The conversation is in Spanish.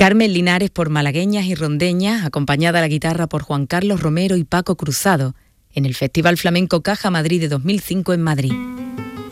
Carmen Linares por Malagueñas y Rondeñas, acompañada a la guitarra por Juan Carlos Romero y Paco Cruzado, en el Festival Flamenco Caja Madrid de 2005 en Madrid.